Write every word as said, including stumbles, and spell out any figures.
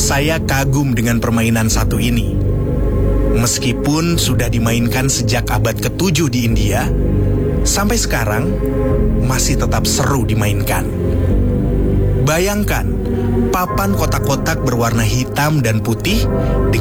Saya kagum dengan permainan satu ini. Meskipun sudah dimainkan sejak abad ketujuh di India, sampai sekarang masih tetap seru dimainkan. Bayangkan, papan kotak-kotak berwarna hitam dan putih